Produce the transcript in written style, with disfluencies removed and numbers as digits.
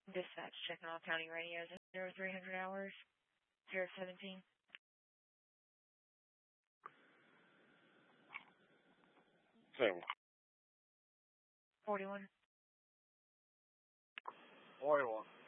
Dispatch, checking all county radios. 0300 hours, 017. 41. 41.